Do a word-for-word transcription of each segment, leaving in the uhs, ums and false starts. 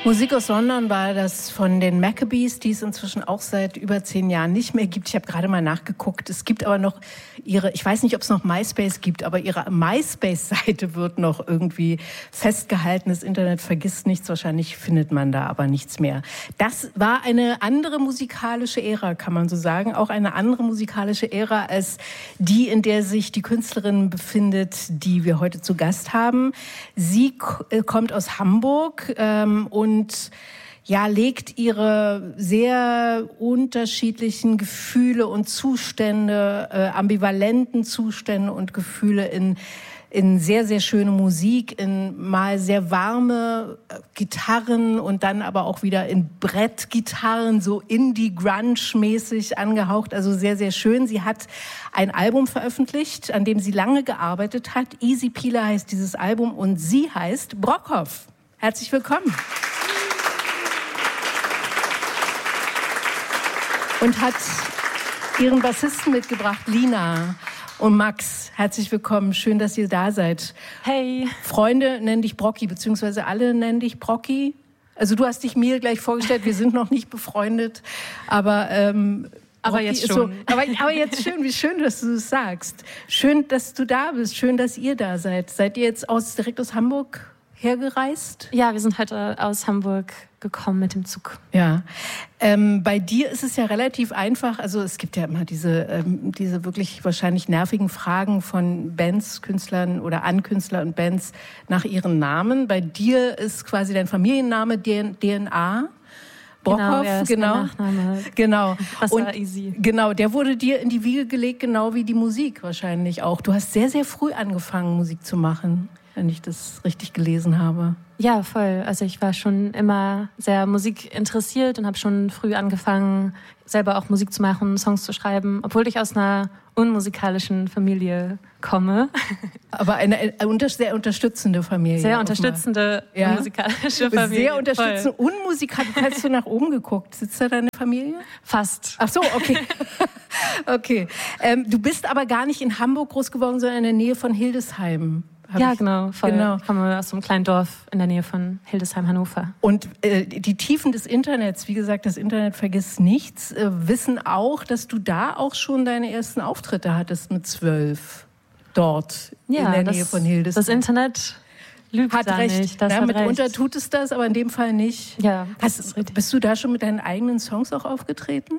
Musik aus London war das von den Maccabees, die es inzwischen auch seit über zehn Jahren nicht mehr gibt. Ich habe gerade mal nachgeguckt. Es gibt aber noch ihre, ich weiß nicht, ob es noch MySpace gibt, aber ihre MySpace-Seite wird noch irgendwie festgehalten. Das Internet vergisst nichts. Wahrscheinlich findet man da aber nichts mehr. Das war eine andere musikalische Ära, kann man so sagen. Auch eine andere musikalische Ära als die, in der sich die Künstlerin befindet, die wir heute zu Gast haben. Sie k- kommt aus Hamburg ähm, und Und ja, legt ihre sehr unterschiedlichen Gefühle und Zustände, äh, ambivalenten Zustände und Gefühle in, in sehr, sehr schöne Musik, in mal sehr warme Gitarren und dann aber auch wieder in Brettgitarren, so Indie-Grunge-mäßig angehaucht, also sehr, sehr schön. Sie hat ein Album veröffentlicht, an dem sie lange gearbeitet hat. Easy Peeler heißt dieses Album und sie heißt Brockhoff. Herzlich willkommen. Und hat ihren Bassisten mitgebracht, Lina und Max. Herzlich willkommen, schön, dass ihr da seid. Hey. Freunde nennen dich Brocki, beziehungsweise alle nennen dich Brocki. Also du hast dich mir gleich vorgestellt, wir sind noch nicht befreundet, aber... Ähm, aber Brocki jetzt schon. So, aber, aber jetzt schön, wie schön, dass du es sagst. Schön, dass du da bist, schön, dass ihr da seid. Seid ihr jetzt aus, direkt aus Hamburg hergereist? Ja, wir sind heute aus Hamburg gekommen mit dem Zug. Ja, ähm, bei dir ist es ja relativ einfach. Also es gibt ja immer diese, ähm, diese wirklich wahrscheinlich nervigen Fragen von Bands, Künstlern oder an Künstler und Bands nach ihren Namen. Bei dir ist quasi dein Familienname D N A. Brockhoff, genau. Ja, ist genau. mein Nachname. Genau. Das und war easy. Genau, der wurde dir in die Wiege gelegt, genau wie die Musik wahrscheinlich auch. Du hast sehr, sehr früh angefangen, Musik zu machen, wenn ich das richtig gelesen habe. Ja, voll. Also ich war schon immer sehr musikinteressiert und habe schon früh angefangen, selber auch Musik zu machen, Songs zu schreiben, obwohl ich aus einer unmusikalischen Familie komme. Aber eine, eine sehr unterstützende Familie. Sehr unterstützende, ja? unmusikalische Familie. Sehr unterstützende, unmusikalische. Hast du nach oben geguckt? Sitzt da deine Familie? Fast. Ach so, okay. Okay. Ähm, du bist aber gar nicht in Hamburg groß geworden, sondern in der Nähe von Hildesheim. Ja, ich, genau, voll. genau. Ich komme aus so einem kleinen Dorf in der Nähe von Hildesheim, Hannover. Und äh, die Tiefen des Internets, wie gesagt, das Internet vergisst nichts, äh, wissen auch, dass du da auch schon deine ersten Auftritte hattest mit zwölf. Dort, ja, in der das, Nähe von Hildesheim. Das Internet lügt hat da recht. nicht. Das ja, hat mitunter recht. tut es das, aber in dem Fall nicht. Ja, Hast, bist du da schon mit deinen eigenen Songs auch aufgetreten?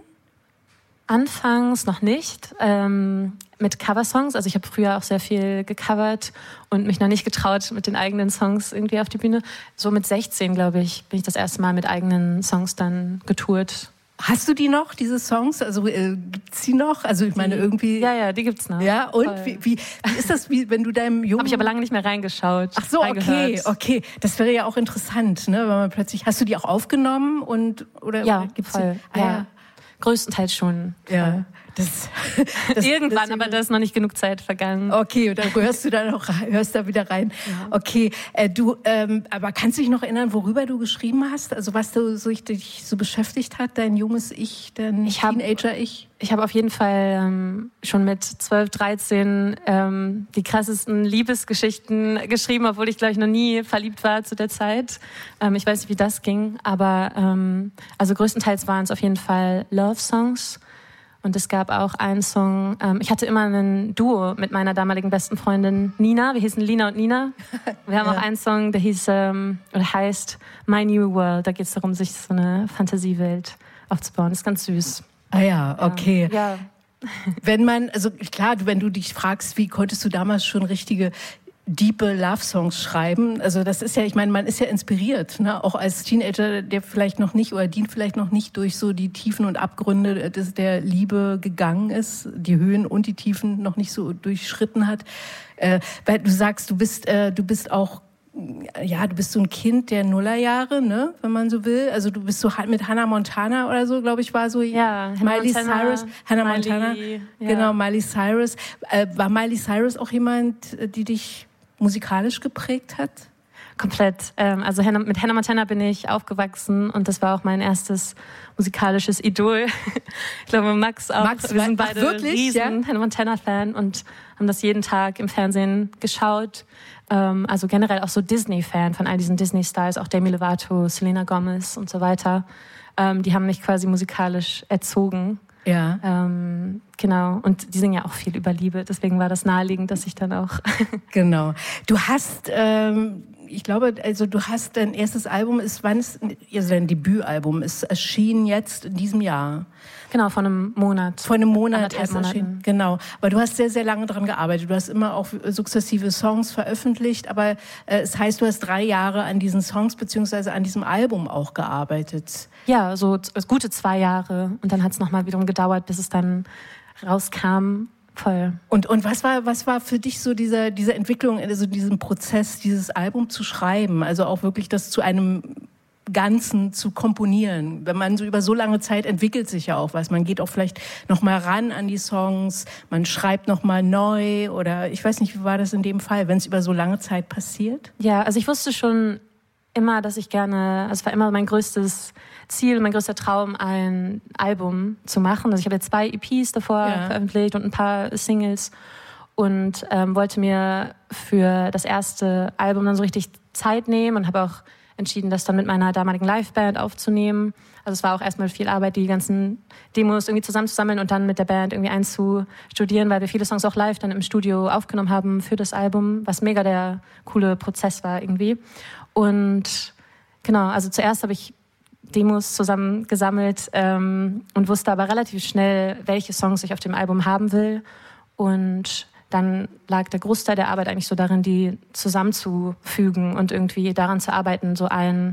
Anfangs noch nicht, ähm, mit Coversongs. Also ich habe früher auch sehr viel gecovert und mich noch nicht getraut, mit den eigenen Songs irgendwie auf die Bühne. So mit sechzehn, glaube ich, bin ich das erste Mal mit eigenen Songs dann getourt. Hast du die noch, diese Songs? Also äh, gibt's die noch? Also ich meine die, irgendwie... Ja, ja, die gibt's noch. Ja, und wie, wie, wie ist das, wie, wenn du deinem Jungen... Habe ich aber lange nicht mehr reingeschaut. Ach so, okay, okay. Das wäre ja auch interessant, ne? Wenn man plötzlich... Hast du die auch aufgenommen? Und, oder, ja, oder gibt's voll. Die? Ah, ja. ja. Größtenteils schon. Ja. Das, das, Irgendwann, das, aber da ist noch nicht genug Zeit vergangen. Okay, und dann hörst du da noch hörst da wieder rein. Ja. Okay, äh, du, ähm, aber kannst du dich noch erinnern, worüber du geschrieben hast? Also was du, so, dich so beschäftigt hat, dein junges Ich, dein ich Teenager-Ich? Ich habe auf jeden Fall ähm, schon mit zwölf, dreizehn ähm, die krassesten Liebesgeschichten geschrieben, obwohl ich, glaube ich, noch nie verliebt war zu der Zeit. Ähm, ich weiß nicht, wie das ging, aber ähm, also größtenteils waren es auf jeden Fall Love-Songs. Und es gab auch einen Song, ähm, ich hatte immer ein Duo mit meiner damaligen besten Freundin Nina. Wir hießen Lina und Nina. Wir haben ja. auch einen Song, der hieß ähm, oder heißt My New World. Da geht es darum, sich so eine Fantasiewelt aufzubauen. Das ist ganz süß. Ah ja, okay. Ja. Wenn man, also klar, wenn du dich fragst, wie konntest du damals schon richtige diepe Love-Songs schreiben. Also das ist ja, ich meine, man ist ja inspiriert, ne? Auch als Teenager, der vielleicht noch nicht oder die vielleicht noch nicht durch so die Tiefen und Abgründe des, der Liebe gegangen ist, die Höhen und die Tiefen noch nicht so durchschritten hat. Äh, weil du sagst, du bist, äh, du bist auch, ja, du bist so ein Kind der Nullerjahre, ne, wenn man so will. Also du bist so halt mit Hannah Montana oder so, glaube ich, war so. Ja, Miley Montana, Cyrus, Hannah Miley, Montana, ja. genau, Miley Cyrus. Äh, war Miley Cyrus auch jemand, die dich musikalisch geprägt hat? komplett. Ähm, also Hannah, mit Hannah Montana bin ich aufgewachsen und das war auch mein erstes musikalisches Idol. Ich glaube, Max auch. Max, wir sind beide wirklich, riesen ja? Hannah Montana-Fan und haben das jeden Tag im Fernsehen geschaut. Ähm, also generell auch so Disney-Fan von all diesen Disney-Stars, auch Demi Lovato, Selena Gomez und so weiter. Ähm, die haben mich quasi musikalisch erzogen. Ja. Ähm, genau. Und die singen ja auch viel über Liebe. Deswegen war das naheliegend, dass ich dann auch... Genau. Du hast... Ähm Ich glaube, also du hast dein erstes Album, ist wann ist, also dein Debütalbum ist erschienen jetzt in diesem Jahr. Genau, vor einem Monat. Vor einem Monat Anderthalb erst Monaten. erschienen. Genau. Aber du hast sehr, sehr lange daran gearbeitet. Du hast immer auch sukzessive Songs veröffentlicht, aber äh, es heißt, du hast drei Jahre an diesen Songs beziehungsweise an diesem Album auch gearbeitet. Ja, so gute zwei Jahre. Und dann hat es nochmal wiederum gedauert, bis es dann rauskam. Voll. Und, und was war, was war für dich so dieser, diese Entwicklung, also diesen Prozess, dieses Album zu schreiben? Also auch wirklich das zu einem Ganzen zu komponieren. Wenn man so über so lange Zeit entwickelt sich ja auch was. Man geht auch vielleicht noch mal ran an die Songs, man schreibt noch mal neu oder ich weiß nicht, wie war das in dem Fall, wenn es über so lange Zeit passiert? Ja, also ich wusste schon immer, dass ich gerne, also es war immer mein größtes Ziel, mein größter Traum, ein Album zu machen. Also ich habe jetzt zwei E Ps davor ja. veröffentlicht und ein paar Singles und ähm, wollte mir für das erste Album dann so richtig Zeit nehmen und habe auch entschieden, das dann mit meiner damaligen Liveband aufzunehmen. Also es war auch erstmal viel Arbeit, die ganzen Demos irgendwie zusammenzusammeln und dann mit der Band irgendwie einzustudieren, weil wir viele Songs auch live dann im Studio aufgenommen haben für das Album, was mega der coole Prozess war irgendwie. Und genau, also zuerst habe ich Demos zusammengesammelt ähm, und wusste aber relativ schnell, welche Songs ich auf dem Album haben will. Und dann lag der Großteil der Arbeit eigentlich so darin, die zusammenzufügen und irgendwie daran zu arbeiten, so einen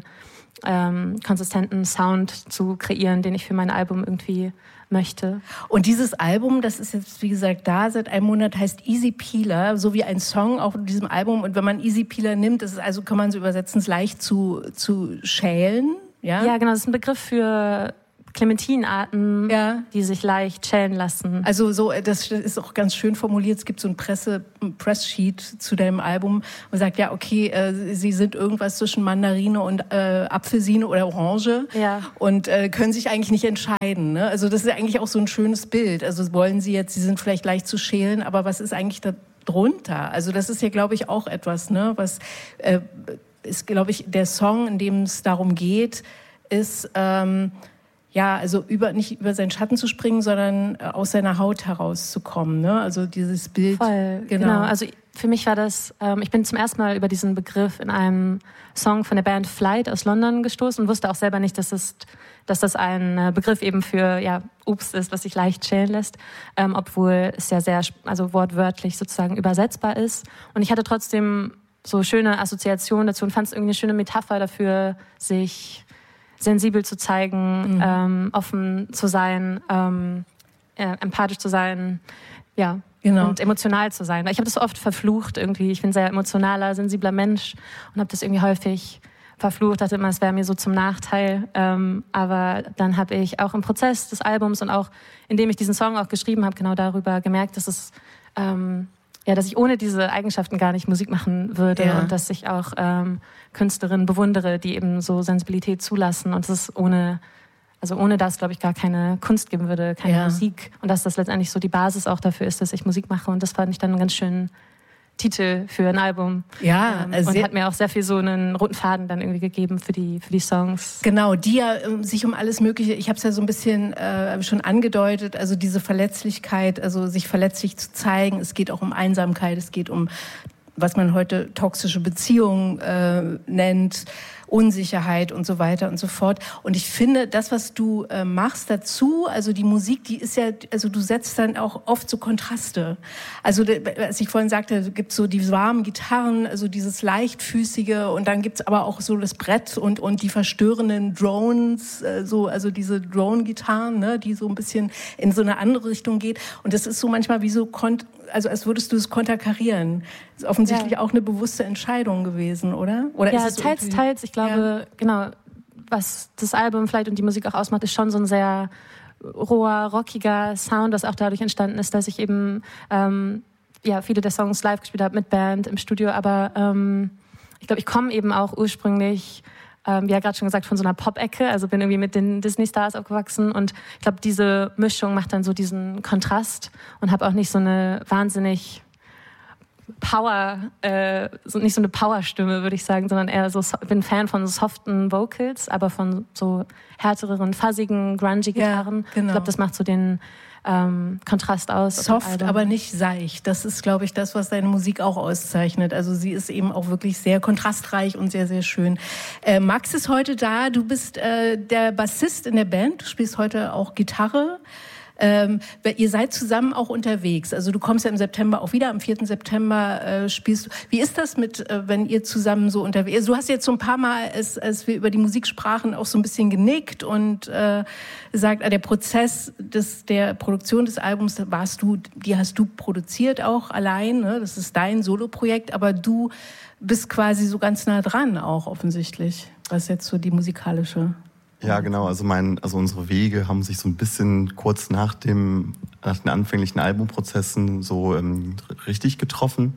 ähm, konsistenten Sound zu kreieren, den ich für mein Album irgendwie möchte. Und dieses Album, das ist jetzt, wie gesagt, da seit einem Monat, heißt Easy Peeler, so wie ein Song auch in diesem Album. Und wenn man Easy Peeler nimmt, das ist also, kann man so übersetzen, es leicht zu, zu schälen. Ja? Ja, genau, das ist ein Begriff für Clementinarten, ja. die sich leicht schälen lassen. Also so, das ist auch ganz schön formuliert. Es gibt so ein Presse, ein Presssheet zu deinem Album und sagt, ja, okay, äh, sie sind irgendwas zwischen Mandarine und äh, Apfelsine oder Orange ja. und äh, können sich eigentlich nicht entscheiden. Ne? Also das ist eigentlich auch so ein schönes Bild. Also wollen sie jetzt, sie sind vielleicht leicht zu schälen, aber was ist eigentlich da drunter? Also das ist ja, glaube ich, auch etwas, ne, was äh, ist, glaube ich, der Song, in dem es darum geht, ist ähm, ja, also über, nicht über seinen Schatten zu springen, sondern aus seiner Haut herauszukommen. Ne? Also dieses Bild. Voll, genau. genau. Also für mich war das, ähm, ich bin zum ersten Mal über diesen Begriff in einem Song von der Band Flight aus London gestoßen und wusste auch selber nicht, dass das, dass das ein Begriff eben für ja, Obst ist, was sich leicht schälen lässt, ähm, obwohl es ja sehr, also wortwörtlich sozusagen übersetzbar ist. Und ich hatte trotzdem so schöne Assoziationen dazu und fand es irgendwie eine schöne Metapher dafür, sich sensibel zu zeigen, mhm. ähm, offen zu sein, ähm, äh, empathisch zu sein, ja, genau. und emotional zu sein. Ich habe das oft verflucht irgendwie. Ich bin ein sehr emotionaler, sensibler Mensch und habe das irgendwie häufig verflucht, dachte immer, es wäre mir so zum Nachteil. Ähm, aber dann habe ich auch im Prozess des Albums und auch indem ich diesen Song auch geschrieben habe, genau darüber gemerkt, dass es ähm, ja, dass ich ohne diese Eigenschaften gar nicht Musik machen würde ja. und dass ich auch ähm, Künstlerinnen bewundere, die eben so Sensibilität zulassen und dass es ohne, also ohne das, glaube ich, gar keine Kunst geben würde, keine ja. Musik und dass das letztendlich so die Basis auch dafür ist, dass ich Musik mache und das fand ich dann einen ganz schönen Titel für ein Album. Ja, ähm, und hat mir auch sehr viel so einen roten Faden dann irgendwie gegeben für die für die Songs. Genau, die ja ähm, sich um alles Mögliche, ich habe es ja so ein bisschen äh, schon angedeutet, also diese Verletzlichkeit, also sich verletzlich zu zeigen, es geht auch um Einsamkeit, es geht um, was man heute toxische Beziehungen äh, nennt, Unsicherheit und so weiter und so fort. Und ich finde, das, was du äh, machst dazu, also die Musik, die ist ja, also du setzt dann auch oft so Kontraste. Also, als ich vorhin sagte, gibt es so die warmen Gitarren, also dieses leichtfüßige und dann gibt's aber auch so das Brett und, und die verstörenden Drones, äh, so, also diese Drone-Gitarren, ne, die so ein bisschen in so eine andere Richtung geht. Und das ist so manchmal wie so, kont- also als würdest du es konterkarieren. Das ist offensichtlich ja. auch eine bewusste Entscheidung gewesen, oder? Oder ja, ist es teils, irgendwie- teils. Ich glaube, ja. genau, was das Album vielleicht und die Musik auch ausmacht, ist schon so ein sehr roher, rockiger Sound, was auch dadurch entstanden ist, dass ich eben ähm, ja, viele der Songs live gespielt habe mit Band im Studio, aber ähm, ich glaube, ich komme eben auch ursprünglich, ähm, wie ja gerade schon gesagt, von so einer Pop-Ecke, also bin irgendwie mit den Disney-Stars aufgewachsen und ich glaube, diese Mischung macht dann so diesen Kontrast und habe auch nicht so eine wahnsinnig Power, äh, so, nicht so eine Power-Stimme, würde ich sagen, sondern eher so, ich bin Fan von soften Vocals, aber von so härteren, fuzzigen, grungy Gitarren. Ja, genau. Ich glaube, das macht so den ähm, Kontrast aus. Soft, aber nicht seicht. Das ist, glaube ich, das, was deine Musik auch auszeichnet. Also sie ist eben auch wirklich sehr kontrastreich und sehr, sehr schön. Äh, Max ist heute da. Du bist äh, der Bassist in der Band. Du spielst heute auch Gitarre. Ähm, ihr seid zusammen auch unterwegs. Also du kommst ja im September auch wieder, am vierten September äh, spielst du. Wie ist das mit, äh, wenn ihr zusammen so unterwegs seid? Du hast jetzt so ein paar Mal, als, als wir über die Musik sprachen, auch so ein bisschen genickt und äh, gesagt, äh, der Prozess des, der Produktion des Albums, warst du, die hast du produziert auch allein, ne? Das ist dein Soloprojekt, aber du bist quasi so ganz nah dran auch offensichtlich, was jetzt so die musikalische... Ja, genau. Also mein, also unsere Wege haben sich so ein bisschen kurz nach dem, nach den anfänglichen Albumprozessen so ähm, richtig getroffen.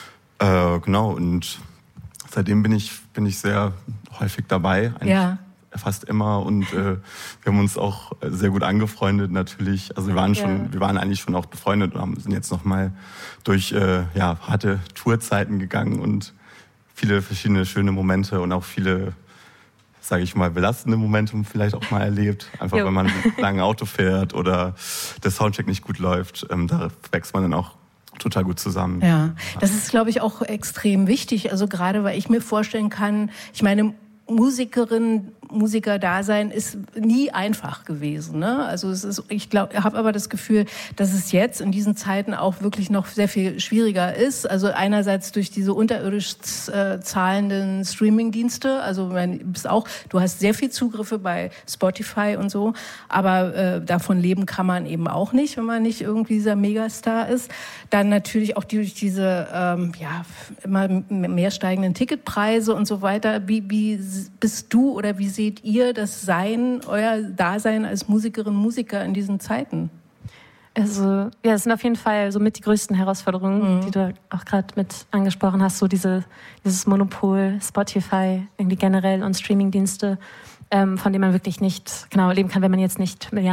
Äh, genau. Und seitdem bin ich, bin ich sehr häufig dabei. Eigentlich ja. Fast immer. Und äh, wir haben uns auch sehr gut angefreundet natürlich. Also wir waren schon, ja. wir waren eigentlich schon auch befreundet und haben, sind jetzt noch mal durch äh, ja, harte Tourzeiten gegangen und viele verschiedene schöne Momente und auch viele, sage ich mal, belastende Momente vielleicht auch mal erlebt. Einfach, jo. wenn man lange Auto fährt oder der Soundcheck nicht gut läuft. Ähm, da wächst man dann auch total gut zusammen. Ja, das ist, glaube ich, auch extrem wichtig. Also gerade, weil ich mir vorstellen kann, ich meine, Musikerin, Musiker-Dasein ist nie einfach gewesen, ne? Also es ist, ich glaube, habe aber das Gefühl, dass es jetzt in diesen Zeiten auch wirklich noch sehr viel schwieriger ist. Also einerseits durch diese unterirdisch äh, zahlenden Streaming-Dienste. Also man bist auch, du hast sehr viel Zugriffe bei Spotify und so, aber äh, davon leben kann man eben auch nicht, wenn man nicht irgendwie dieser Megastar ist. Dann natürlich auch durch diese ähm, ja immer mehr steigenden Ticketpreise und so weiter. Wie, wie bist du oder wie seht ihr das Sein, euer Dasein als Musikerin, Musiker in diesen Zeiten? Also, ja, das sind auf jeden Fall so mit die größten Herausforderungen, mhm. die du auch gerade mit angesprochen hast, so diese, dieses Monopol, Spotify, irgendwie generell und Streamingdienste, ähm, von dem man wirklich nicht genau leben kann, wenn man jetzt nicht Milliarden